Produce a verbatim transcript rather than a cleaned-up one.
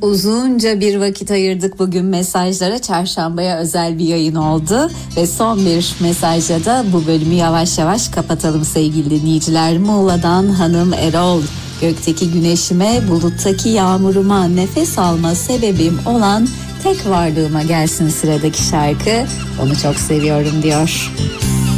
Uzunca bir vakit ayırdık bugün mesajlara. Çarşambaya özel bir yayın oldu ve son bir mesajla da bu bölümü yavaş yavaş kapatalım sevgili dinleyiciler. Muğla'dan Hanım Erol: gökteki güneşime, buluttaki yağmuruma, nefes alma sebebim olan tek varlığıma gelsin sıradaki şarkı. Onu çok seviyorum diyor.